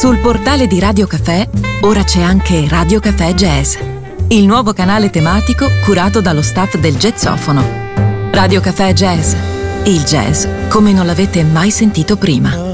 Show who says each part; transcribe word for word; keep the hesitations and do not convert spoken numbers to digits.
Speaker 1: Sul portale di Radio Cafè ora c'è anche Radio Cafè Jazz, il nuovo canale tematico curato dallo staff del Jazzofono. Radio Cafè Jazz, il jazz come non l'avete mai sentito prima.